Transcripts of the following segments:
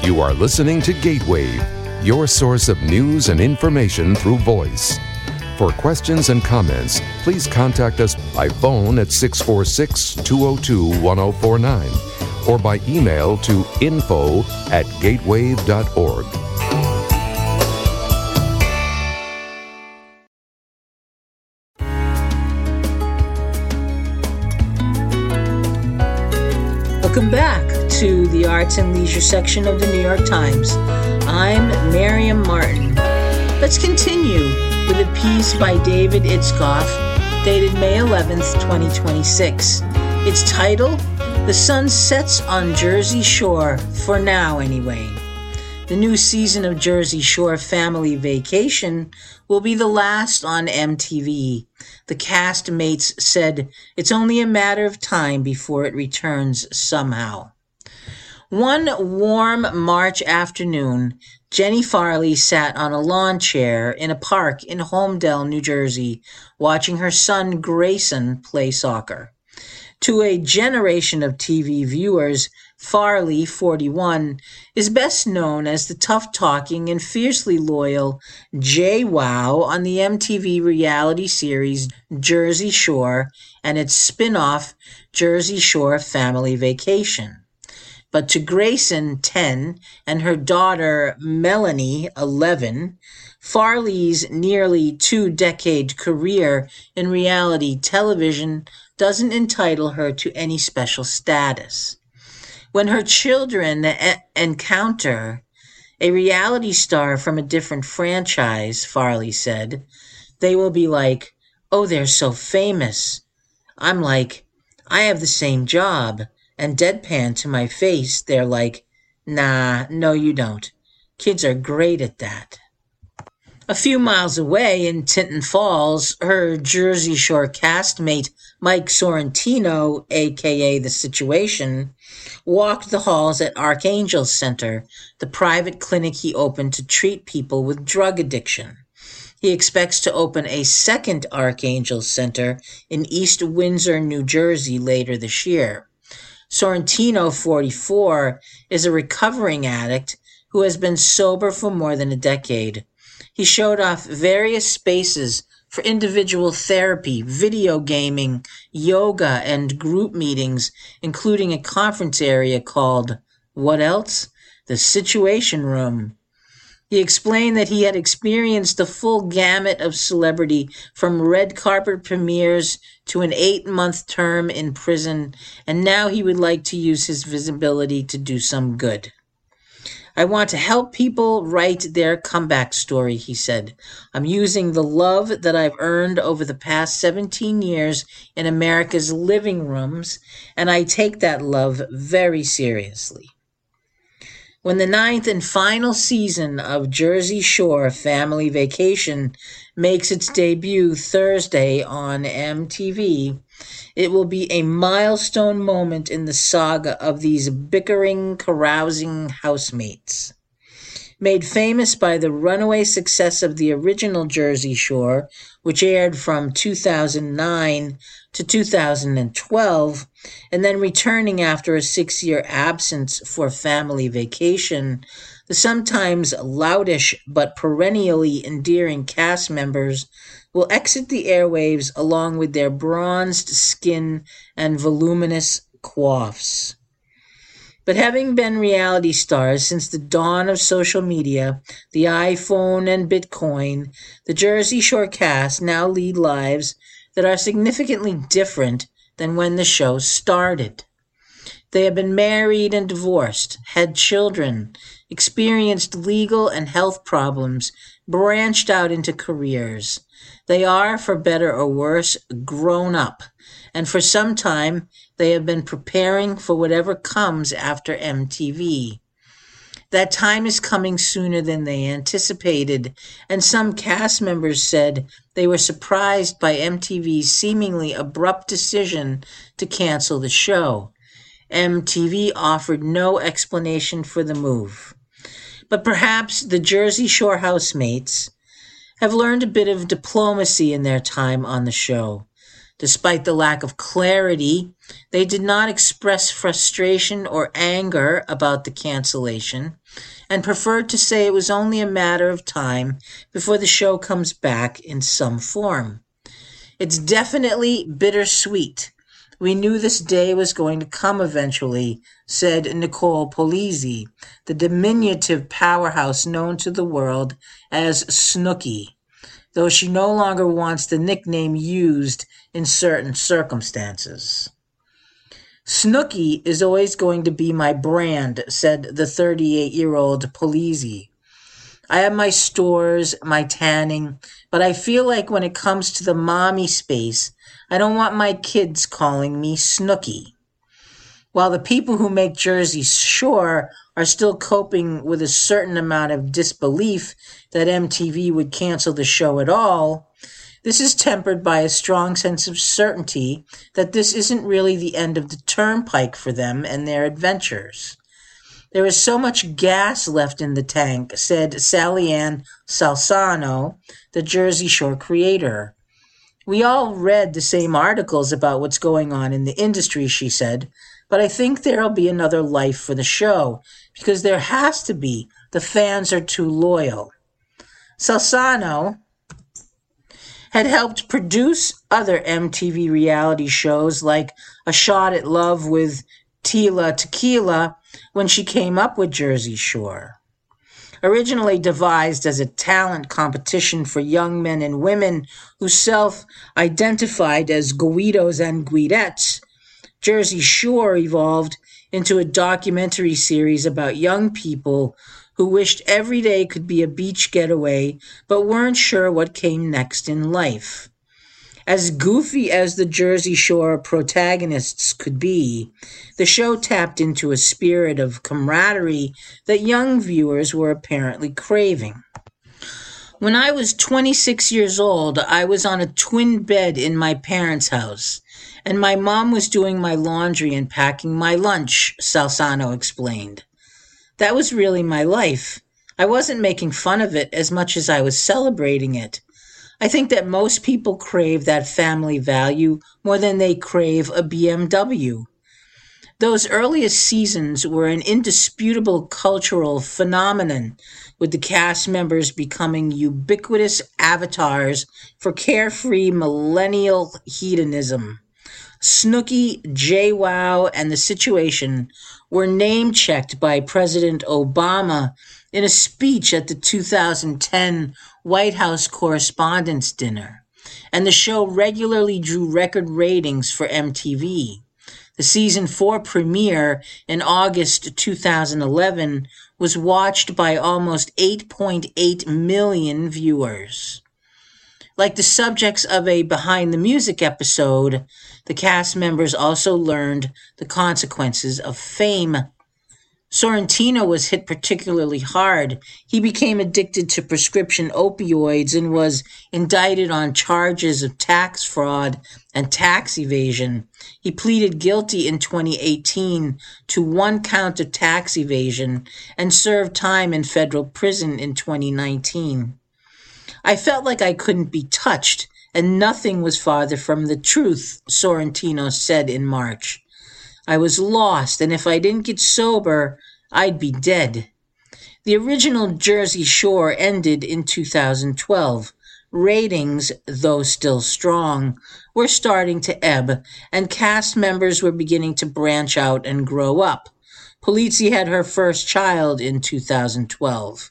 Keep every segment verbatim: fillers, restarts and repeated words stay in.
You are listening to Gatewave, your source of news and information through voice. For questions and comments, please contact us by phone at six four six, two zero two, one zero four nine or by email to info at gatewave dot org. Welcome back to the Arts and Leisure section of the New York Times. I'm Miriam Martin. Let's continue with a piece by David Itzkoff, dated May eleventh, twenty twenty-six. Its title, The Sun Sets on Jersey Shore, for now anyway. The new season of Jersey Shore Family Vacation will be the last on M T V. The cast mates said it's only a matter of time before it returns somehow. One warm March afternoon, Jenny Farley sat on a lawn chair in a park in Holmdel, New Jersey, watching her son Grayson play soccer. To a generation of T V viewers, Farley, forty-one, is best known as the tough-talking and fiercely loyal JWoww on the M T V reality series Jersey Shore and its spin-off Jersey Shore Family Vacation. But to Grayson, ten, and her daughter Melanie, eleven, Farley's nearly two-decade career in reality television doesn't entitle her to any special status. When her children e- encounter a reality star from a different franchise, Farley said, they will be like, "Oh, they're so famous." I'm like, "I have the same job." And deadpan to my face, they're like, "Nah, no you don't. Kids are great at that." A few miles away in Tinton Falls, her Jersey Shore castmate Mike Sorrentino, aka The Situation, walked the halls at Archangel Center, the private clinic he opened to treat people with drug addiction. He expects to open a second Archangel Center in East Windsor, New Jersey later this year. Sorrentino, forty-four, is a recovering addict who has been sober for more than a decade. He showed off various spaces for individual therapy, video gaming, yoga, and group meetings, including a conference area called, what else? The Situation Room. He explained that he had experienced the full gamut of celebrity, from red carpet premieres to an eight-month term in prison, and now he would like to use his visibility to do some good. "I want to help people write their comeback story," he said. "I'm using the love that I've earned over the past seventeen years in America's living rooms, and I take that love very seriously." When the ninth and final season of Jersey Shore Family Vacation makes its debut Thursday on M T V, it will be a milestone moment in the saga of these bickering, carousing housemates. Made famous by the runaway success of the original Jersey Shore, which aired from two thousand nine to two thousand twelve, and then returning after a six-year absence for Family Vacation, the sometimes loutish but perennially endearing cast members will exit the airwaves along with their bronzed skin and voluminous coiffes. But having been reality stars since the dawn of social media, the iPhone and Bitcoin, the Jersey Shore cast now lead lives that are significantly different than when the show started. They have been married and divorced, had children, experienced legal and health problems, branched out into careers. They are, for better or worse, grown up, and for some time they have been preparing for whatever comes after M T V. That time is coming sooner than they anticipated, and some cast members said they were surprised by M T V's seemingly abrupt decision to cancel the show. M T V offered no explanation for the move. But perhaps the Jersey Shore housemates have learned a bit of diplomacy in their time on the show. Despite the lack of clarity, they did not express frustration or anger about the cancellation and preferred to say it was only a matter of time before the show comes back in some form. It's definitely bittersweet. We knew this day was going to come eventually, said Nicole Polizzi, the diminutive powerhouse known to the world as Snooki, though she no longer wants the nickname used in certain circumstances. Snooki is always going to be my brand, said the thirty-eight-year-old Polizzi. I have my stores, my tanning, but I feel like when it comes to the mommy space, I don't want my kids calling me Snooki. While the people who make Jersey Shore are still coping with a certain amount of disbelief that M T V would cancel the show at all, this is tempered by a strong sense of certainty that this isn't really the end of the turnpike for them and their adventures. There is so much gas left in the tank, said Sally Ann Salzano, the Jersey Shore creator. We all read the same articles about what's going on in the industry, she said, but I think there'll be another life for the show, because there has to be. The fans are too loyal. Salzano had helped produce other M T V reality shows like A Shot at Love with Tila Tequila when she came up with Jersey Shore. Originally devised as a talent competition for young men and women who self-identified as Guidos and Guidettes, Jersey Shore evolved into a documentary series about young people who wished every day could be a beach getaway but weren't sure what came next in life. As goofy as the Jersey Shore protagonists could be, the show tapped into a spirit of camaraderie that young viewers were apparently craving. When I was twenty-six years old, I was on a twin bed in my parents' house, and my mom was doing my laundry and packing my lunch, Salzano explained. That was really my life. I wasn't making fun of it as much as I was celebrating it. I think that most people crave that family value more than they crave a B M W. Those earliest seasons were an indisputable cultural phenomenon, with the cast members becoming ubiquitous avatars for carefree millennial hedonism. Snooki, JWoww, and The Situation were name-checked by President Obama in a speech at the two thousand ten White House Correspondents' Dinner, and the show regularly drew record ratings for M T V. The season four premiere in August two thousand eleven was watched by almost eight point eight million viewers. Like the subjects of a Behind the Music episode, the cast members also learned the consequences of fame. Sorrentino was hit particularly hard. He became addicted to prescription opioids and was indicted on charges of tax fraud and tax evasion. He pleaded guilty in twenty eighteen to one count of tax evasion and served time in federal prison in twenty nineteen. I felt like I couldn't be touched, and nothing was farther from the truth, Sorrentino said in March. I was lost, and if I didn't get sober, I'd be dead. The original Jersey Shore ended in two thousand twelve. Ratings, though still strong, were starting to ebb, and cast members were beginning to branch out and grow up. Polizzi had her first child in two thousand twelve.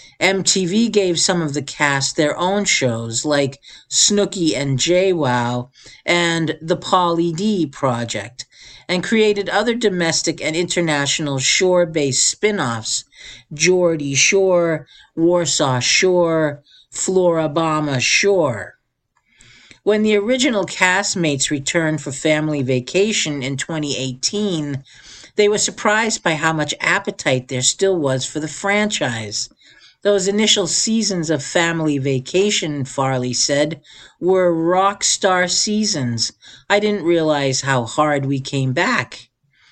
M T V gave some of the cast their own shows, like Snooki and JWoww and The Pauly D Project, and created other domestic and international shore-based spin-offs, Geordie Shore, Warsaw Shore, Floribama Shore. When the original castmates returned for family vacation in twenty eighteen, they were surprised by how much appetite there still was for the franchise. Those initial seasons of Family Vacation, Farley said, were rock star seasons. I didn't realize how hard we came back.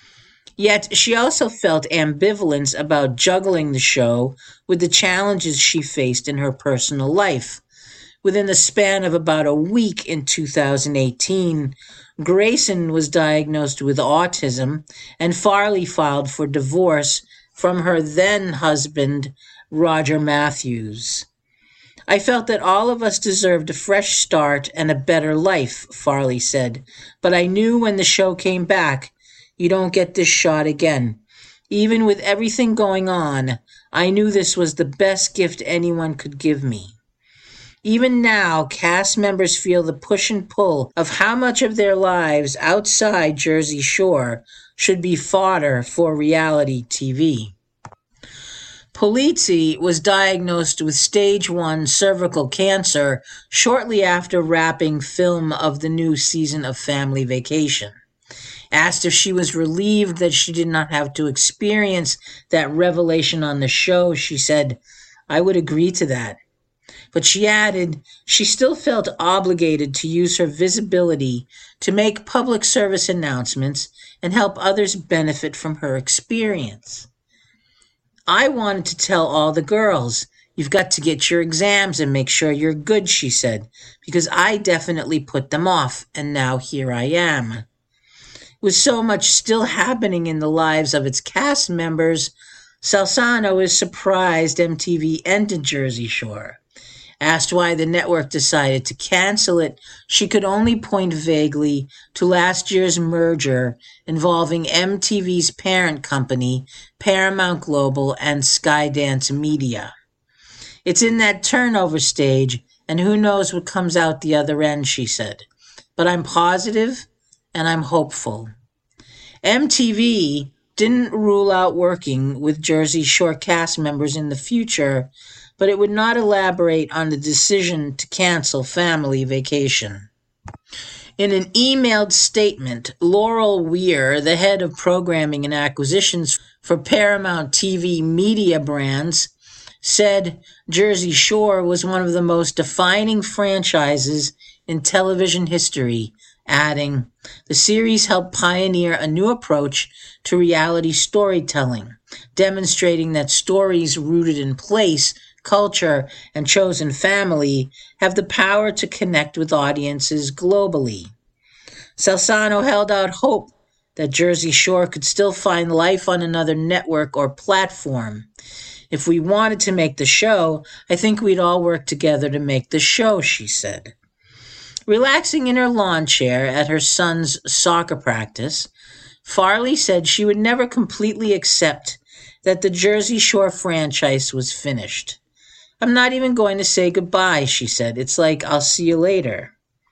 Yet she also felt ambivalence about juggling the show with the challenges she faced in her personal life. Within the span of about a week in two thousand eighteen, Grayson was diagnosed with autism, and Farley filed for divorce from her then husband, Roger Matthews. I felt that all of us deserved a fresh start and a better life, Farley said, but I knew when the show came back, you don't get this shot again. Even with everything going on, I knew this was the best gift anyone could give me. Even now, cast members feel the push and pull of how much of their lives outside Jersey Shore should be fodder for reality T V. Polizzi was diagnosed with stage one cervical cancer shortly after wrapping film of the new season of Family Vacation. Asked if she was relieved that she did not have to experience that revelation on the show, she said, "I would agree to that." But she added she still felt obligated to use her visibility to make public service announcements and help others benefit from her experience. "I wanted to tell all the girls, you've got to get your exams and make sure you're good," she said, "because I definitely put them off, and now here I am." With so much still happening in the lives of its cast members, Salzano is surprised M T V ended Jersey Shore. Asked why the network decided to cancel it, she could only point vaguely to last year's merger involving M T V's parent company, Paramount Global, and Skydance Media. "It's in that turnover stage, and who knows what comes out the other end," she said. "But I'm positive, and I'm hopeful." M T V didn't rule out working with Jersey Shore cast members in the future, but it would not elaborate on the decision to cancel Family Vacation. In an emailed statement, Laurel Weir, the head of programming and acquisitions for Paramount T V Media Brands, said Jersey Shore was one of the most defining franchises in television history, adding, "The series helped pioneer a new approach to reality storytelling, demonstrating that stories rooted in place, culture, and chosen family have the power to connect with audiences globally." Salzano held out hope that Jersey Shore could still find life on another network or platform. "If we wanted to make the show, I think we'd all work together to make the show," she said. Relaxing in her lawn chair at her son's soccer practice, Farley said she would never completely accept that the Jersey Shore franchise was finished. "I'm not even going to say goodbye," she said. "It's like, I'll see you later."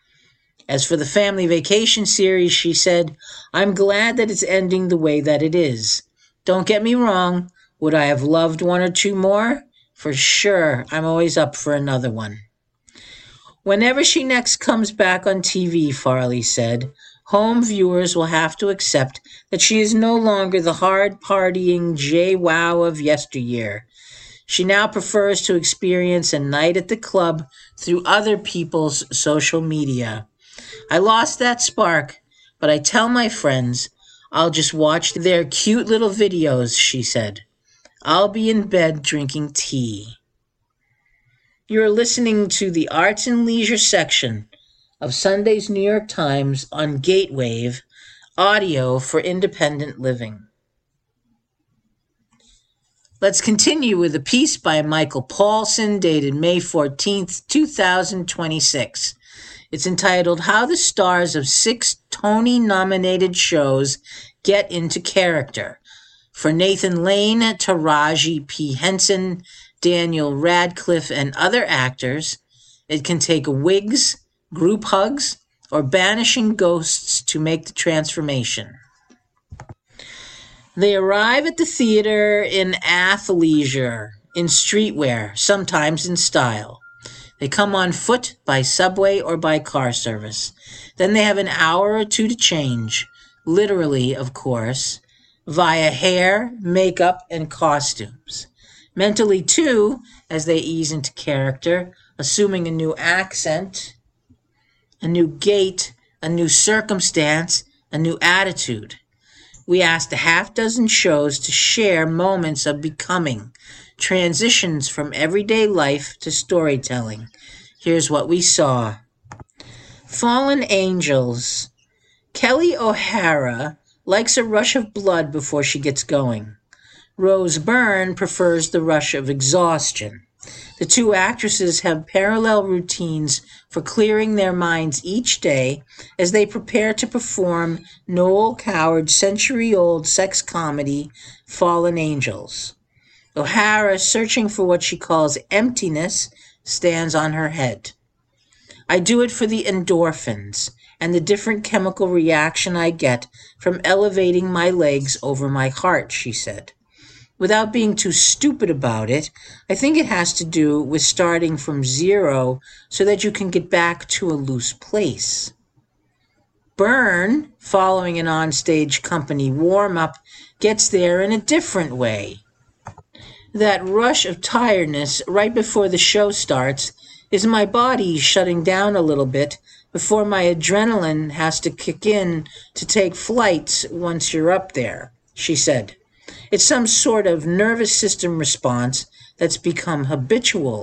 As for the Family Vacation series, she said, "I'm glad that it's ending the way that it is. Don't get me wrong, would I have loved one or two more? For sure, I'm always up for another one." Whenever she next comes back on T V, Farley said, home viewers will have to accept that she is no longer the hard-partying J-Wow of yesteryear. She now prefers to experience a night at the club through other people's social media. "I lost that spark, but I tell my friends I'll just watch their cute little videos," she said. "I'll be in bed drinking tea." You're listening to the Arts and Leisure section of Sunday's New York Times on Gatewave, audio for independent living. Let's continue with a piece by Michael Paulson dated May fourteenth, two thousand twenty-six. It's entitled How the Stars of Six Tony-Nominated Shows Get Into Character, for Nathan Lane, Taraji P. Henson, Daniel Radcliffe, and other actors. It can take wigs, group hugs, or banishing ghosts to make the transformation. They arrive at the theater in athleisure, in streetwear, sometimes in style. They come on foot, by subway, or by car service. Then they have an hour or two to change, literally, of course, via hair, makeup, and costumes. Mentally, too, as they ease into character, assuming a new accent, a new gait, a new circumstance, a new attitude. We asked a half dozen shows to share moments of becoming, transitions from everyday life to storytelling. Here's what we saw. Fallen Angels. Kelly O'Hara likes a rush of blood before she gets going. Rose Byrne prefers the rush of exhaustion. The two actresses have parallel routines for clearing their minds each day as they prepare to perform Noel Coward's century-old sex comedy, Fallen Angels. O'Hara, searching for what she calls emptiness, stands on her head. I do it for the endorphins and the different chemical reaction I get from elevating my legs over my heart, she said. Without being too stupid about it, I think it has to do with starting from zero so that you can get back to a loose place. Byrne, following an onstage company warm-up, gets there in a different way. That rush of tiredness right before the show starts is my body shutting down a little bit before my adrenaline has to kick in to take flights once you're up there, she said. It's some sort of nervous system response that's become habitual.